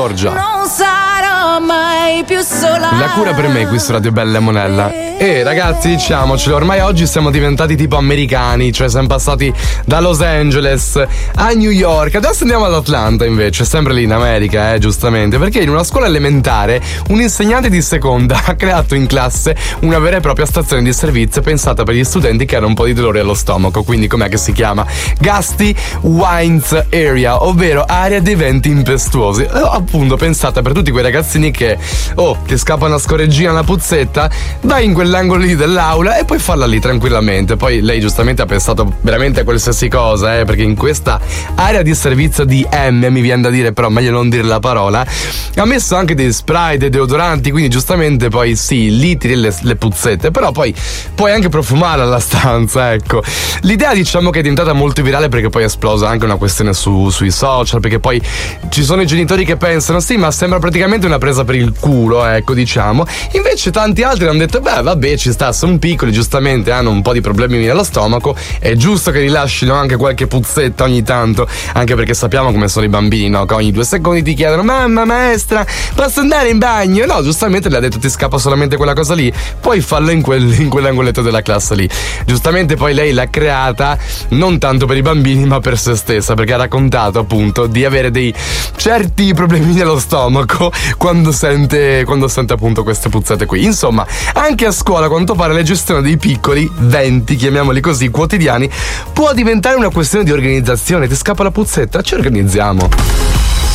Giorgia. Non sarò mai più sola. La cura per me qui su Radio Bella e Monella. E ragazzi, diciamocelo, ormai oggi siamo diventati tipo americani, cioè siamo passati da Los Angeles a New York. Adesso andiamo ad Atlanta invece, sempre lì in America, giustamente, perché in una scuola elementare un insegnante di seconda ha creato in classe una vera e propria stazione di servizio pensata per gli studenti che hanno un po' di dolore allo stomaco. Quindi com'è che si chiama? Gusty Wines Area, ovvero area dei venti impetuosi. Appunto pensata per tutti quei ragazzini che ti scappa una scorreggina, una puzzetta, vai in quell'angolo lì dell'aula e puoi farla lì tranquillamente. Poi lei giustamente ha pensato veramente a qualsiasi cosa, perché in questa area di servizio di mi viene da dire, però meglio non dire la parola, ha messo anche dei spray, dei deodoranti, quindi giustamente poi sì, lì tiri le puzzette, però poi puoi anche profumare la stanza, ecco. L'idea diciamo che è diventata molto virale perché poi è esplosa anche una questione sui social, perché poi ci sono i genitori che pensano sì, ma sembra praticamente una presa per il culo, ecco, diciamo. Invece tanti altri hanno detto vabbè, ci sta, sono piccoli, giustamente hanno un po' di problemi nello stomaco, è giusto che rilascino anche qualche puzzetta ogni tanto, anche perché sappiamo come sono i bambini, no? Che ogni 2 secondi ti chiedono mamma, maestra, posso andare in bagno? No, giustamente le ha detto ti scappa solamente quella cosa lì, puoi farlo in quell'angoletto della classe lì. Giustamente poi lei l'ha creata non tanto per i bambini ma per se stessa, perché ha raccontato appunto di avere dei certi problemi nello stomaco quando sente appunto queste puzzette qui. Insomma, anche a scuola a quanto pare la gestione dei piccoli venti, chiamiamoli così, quotidiani, può diventare una questione di organizzazione. Ti scappa la puzzetta? Ci organizziamo.